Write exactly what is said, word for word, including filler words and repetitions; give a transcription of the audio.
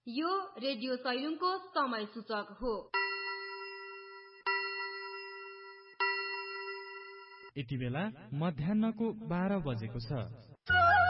यो रेडियो सैलुङको समय सूचक हो। यति बेला मध्याह्नको बाह्र बजेको छ।